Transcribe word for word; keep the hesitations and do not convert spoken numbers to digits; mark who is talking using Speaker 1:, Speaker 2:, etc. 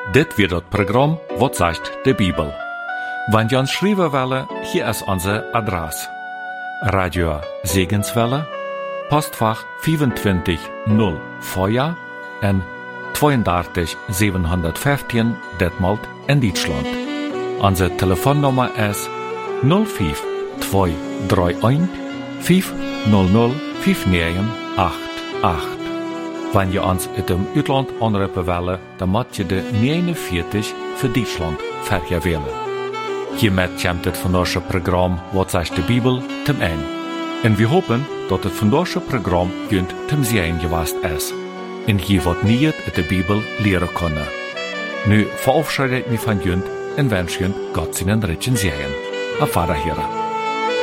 Speaker 1: Dit wird das Programm Wat sagt de Bibel. Wenn ihr uns schreiben wollen, hier ist unsere Adresse. Radio Segenswelle, Postfach vierundzwanzig null Feuer en drieëndertig zevenhonderdvijftien Detmold in Deutschland. Unsere Telefonnummer ist null fünf zwei drei eins fünf null null fünf neun acht acht. Wenn ihr uns in dem Ausland anrufen wollt, dann müsst ihr de negenenveertig für Deutschland verher wählen. Hiermit kommt das von unserem Programm Wat sagt de Bibel zum Ende. Und wir hoffen, dass das von unserem Programm jünd zum Sehen gewesen ist. Und hier wird nie in der Bibel lehren können. Nu verabschiedet mich von jünd und wünsche jünd Gott seinen Ritchen Sehen. Auf Wiederhören.